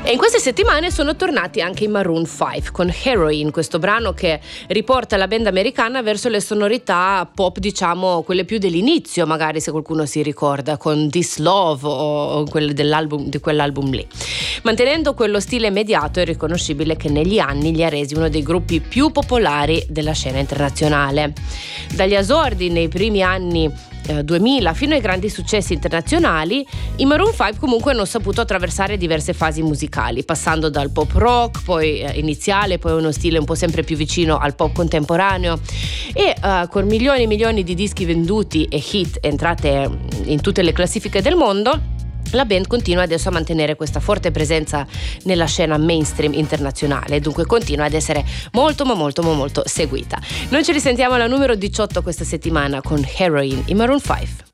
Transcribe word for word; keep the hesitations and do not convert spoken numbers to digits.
E in queste settimane sono tornati anche i Maroon cinque con Heroin, questo brano che riporta la band americana verso le sonorità pop, diciamo quelle più dell'inizio, magari se qualcuno si ricorda, con This Love o quelle dell'album, di quell'album lì. Mantenendo quello stile immediato, è riconoscibile che negli anni li ha resi uno dei gruppi più popolari della scena internazionale. Dagli esordi nei primi anni duemila fino ai grandi successi internazionali, i Maroon cinque comunque hanno saputo attraversare diverse fasi musicali, passando dal pop rock, poi eh, iniziale, poi uno stile un po' sempre più vicino al pop contemporaneo, e uh, con milioni e milioni di dischi venduti e hit entrate in tutte le classifiche del mondo, la band continua adesso a mantenere questa forte presenza nella scena mainstream internazionale, dunque continua ad essere molto ma molto ma molto seguita. Noi ci risentiamo alla numero diciotto questa settimana con Heroin, i Maroon cinque.